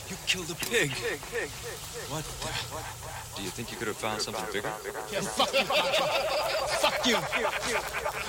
You killed a pig. What? Do you think you could have found something bigger? Yeah, fuck you. Fuck you.